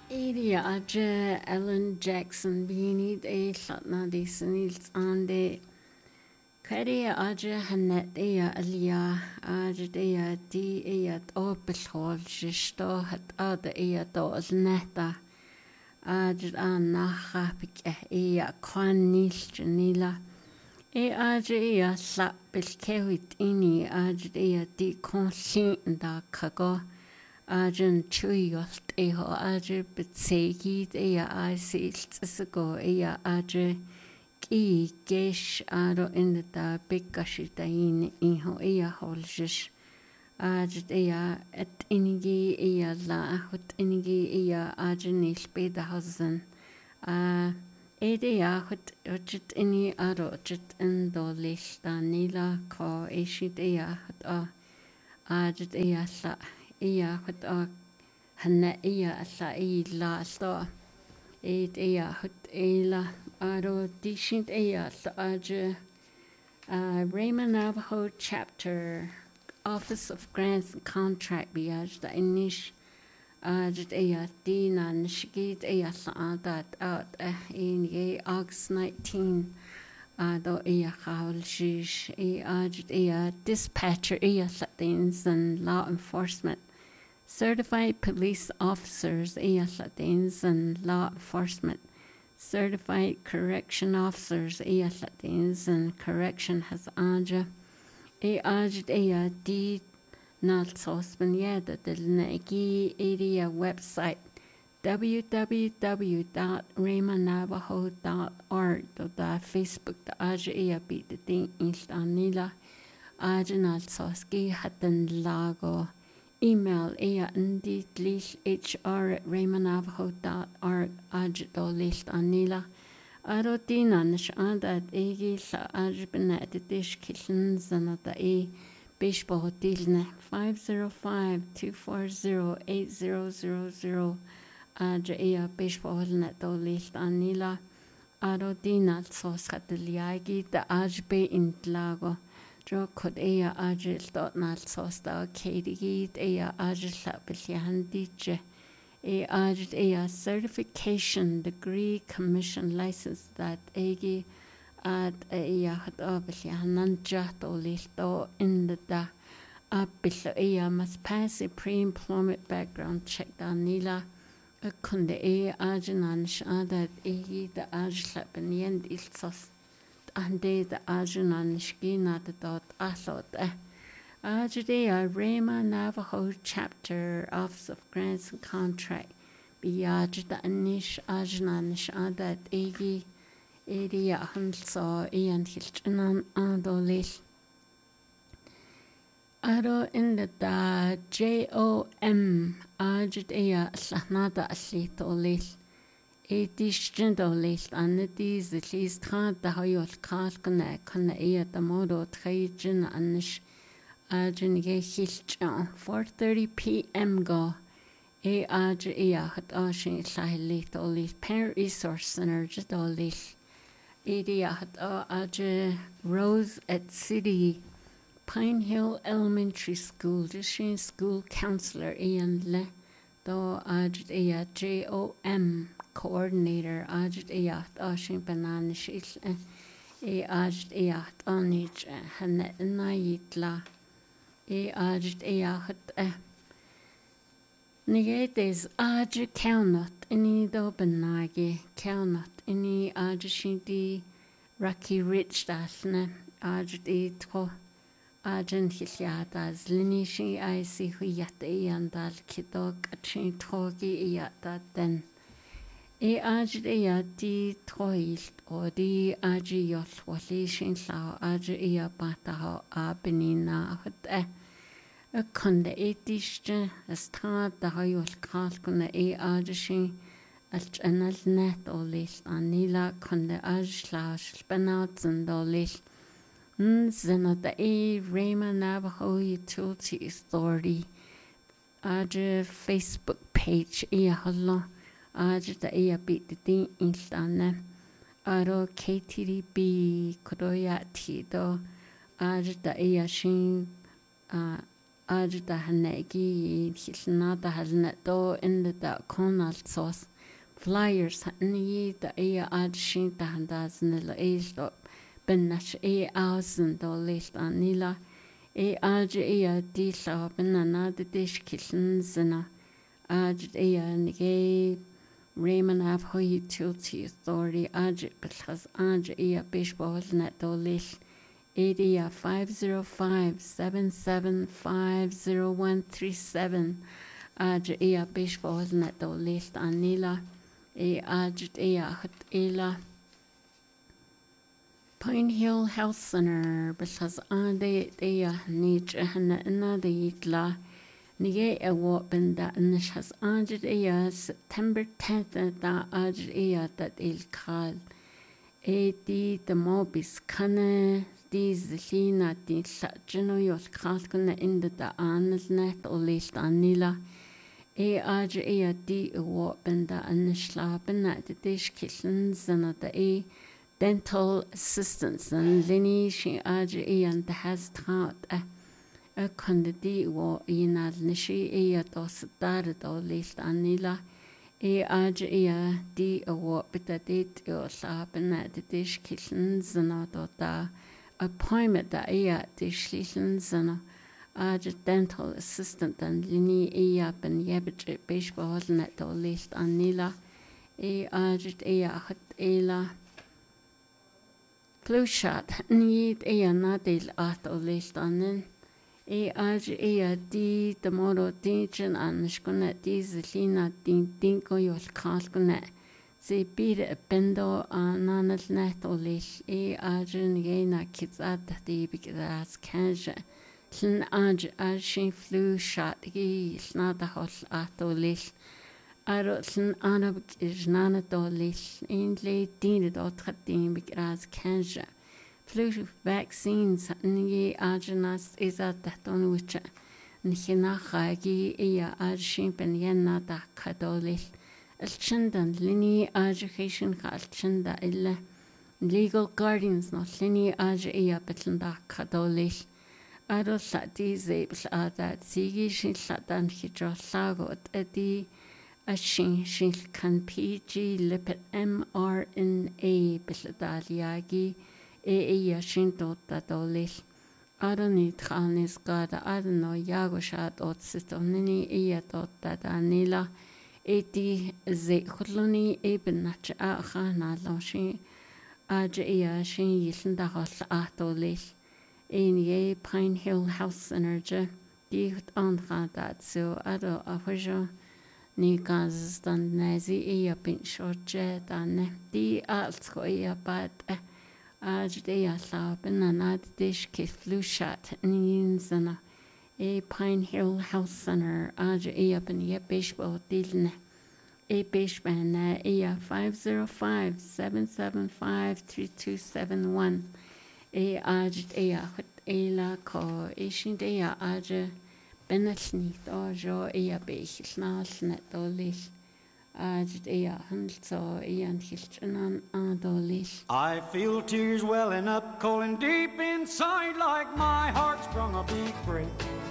Area Aja Ellen Jackson Beanie de Shatna de Sunils on de Karia Aja Hanet Ea Alia Aja Dea di Ea Opishol Shisto hat Ada Ea Dos Neta Aja Nacha Pik Ea Kwan Nish Janila Aja Ea Slap Bilkewit Ini Aja Ea di Consin da Kago Ajan Chuyot Eho Aja Bitsegid Ea Isilt Sigo Ea Aja Ki Gesh Aro in the da Bigashitayin Iho Ea Holjish Aja Ea et Inigi Ea La Hut Inigi Ea Aja Nish Bedahausen Ea Hut Ujit Ini Aro Jit in Dolish Da Nila Ko Eshid Ea Hut Aja Ea La Ea hut hanna ea alla la sta ea hut ela aro dishint ea aja Raymond Navajo chapter Office of Grants and Contract biaj da inish aja ea dina nishgit ea saadat out in ye August 19 do ea chawl shish aja ea dispatcher ea things and law enforcement Certified police officers, ESLATINs, and law enforcement. Certified correction officers, ESLATINs, and correction has anja. Ea di nalsos banyada del negi area website www.raymondnavajo.org da Facebook da aja ea beat the ding instanila aja nalsos gi hatan lago. Email hr@raymondnavajo.org ajdo list anila arotina nish adat egi sa ajbenat dish kitchen zanata bishbo dilne 505-240-8000 aja bishbo net do list anila arotina sos hatliagi da ajbe intlago Jo could ea agil dot nal sosta kadigid ea agil lapilhandiche agil ea certification degree commission license that egi ad ea had obilhananjat olilto in the da abil ea must pass a pre-employment background check danila a kunde ea aginan shadat egi the agil lapiniend ilsos Ande the Ajunan Shkina the dot Aslot. Ajudea Raymond Navajo chapter Office of Grants and Contract. Biaj the Anish Ajunan Shadat Egi Edia Hanso Ian Hilchanan Andolish. Aro in the da JOM Ajudea Sahnada Aslitolish. Distindolis anidis the least hard the hoyot kalkana kana ea the modo trajan anish ajin ye hilcha 4:30 p.m. go aj hat ashin sahili tolis parent resource center jitolis hat aj Rose at City Pine Hill Elementary School Jishin school counselor Ian Le do aj JOM coordinator ajit eyat ashin banan shil ajit eyat anich hanet nayitla ajit eyat nigetes ajit count any do banagi count any ajit Rocky Rich dasne ajit etro ajin hilyatas linishi I see huyat eyandal kidog achin togi eyat den ajit di troil or di ajiyol walishin lao ajiya bataho abenina hut a kunde etishte sta da hayol kalkuna ajishin alchanal net olis anila kunde ajlash benautzen dolis zenata Raymond Navajo Utility Authority aji Facebook page hallo Ajita ea beat the thing instana aro KTDB kodoya tido ajita ea shin ajda hanegi hilnada halneto in the conal sauce flyers ni da adshin da handasnil esto benach ausen do list anila aj di sa benana de dish killen zina aj nige Raymond Ave Utility Authority aj because aj baseball net do list 505-775-0137 aj baseball net do list anila aj hot Pine Hill Health Center because they need hana de itla Nige award benda nish has ajid September 10th da ajid that il kal di the mobis kane di zlina di sajino yol kal kane inda da anil net o list anila ajid di award benda nish la bena de dish kitchen zana da dental assistance and lini shi ajid and has taught Kondidi wo inal nishi dos dar do list anila aj di wo bitadit yo sabena de dish kitchen zana do da appointment da dish kitchen zana aj dental assistant and lini ben yebit baseball net do list anila aj hot flu shot need nadil at do list anin aj di the moro teaching and skone lina din go yol kalkune se bir bendo nanal net olish aj ngena kitsat di bigras kanje sin aj shin flu shot gi snada hol at olish aro sin anab is nana dolish in le din dot khatin bigras kanje Flu vaccines ni agenas is at on which Nhinachagi arshin ben yenna da kadolish Elchindan lini education kalchinda illa legal guardians not lini betlanda kadolish Adol sati zebs adat sigi shin satan hidro sagot edi ashin shin kan PG lipid mRNA betladaliagi shinto dadolish Aroni tranis gada adno yagoshat ot sistomnini dot dadanila eti ze khuluni benach khana loshin aj shin yisnda hol atolish in Pine Hill House Energy di on gada so ado afojo ni gazstan nazi bin shorje dan di altsko bad aj laben and dish kit flu shot ninzana Pine Hill Health Center aj ben baseball dilne bashman 505-775-3271 aj hot la ko ishin aj benatni to jo beshnal net dolish aj hanso hilchanan adolish I feel tears welling up, cold and deep inside, like my heart sprung a big break.